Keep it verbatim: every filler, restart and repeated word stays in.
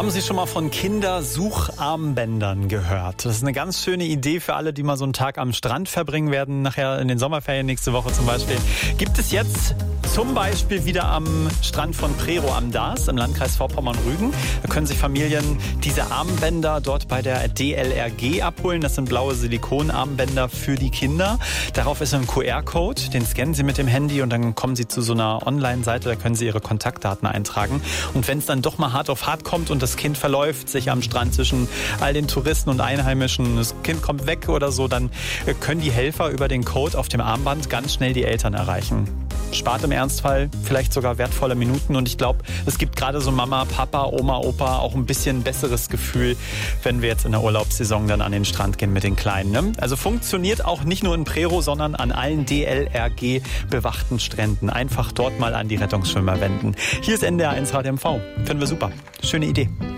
Haben Sie schon mal von Kindersucharmbändern gehört? Das ist eine ganz schöne Idee für alle, die mal so einen Tag am Strand verbringen werden, nachher in den Sommerferien nächste Woche zum Beispiel. Gibt es jetzt zum Beispiel wieder am Strand von Prerow am Darß im Landkreis Vorpommern-Rügen. Da können sich Familien diese Armbänder dort bei der D L R G abholen. Das sind blaue Silikonarmbänder für die Kinder. Darauf ist ein Q R-Code, den scannen Sie mit dem Handy und dann kommen Sie zu so einer Online-Seite, da können Sie Ihre Kontaktdaten eintragen. Und wenn es dann doch mal hart auf hart kommt und das Kind verläuft sich am Strand zwischen all den Touristen und Einheimischen, das Kind kommt weg oder so, dann können die Helfer über den Code auf dem Armband ganz schnell die Eltern erreichen. Spart im Ernstfall vielleicht sogar wertvolle Minuten und ich glaube, es gibt gerade so Mama, Papa, Oma, Opa auch ein bisschen besseres Gefühl, wenn wir jetzt in der Urlaubssaison dann an den Strand gehen mit den Kleinen. Ne? Also funktioniert auch nicht nur in Prerow, sondern an allen D L R G bewachten Stränden. Einfach dort mal an die Rettungsschwimmer wenden. Hier ist N D R eins H D M V. Finden wir super. Schöne Idee.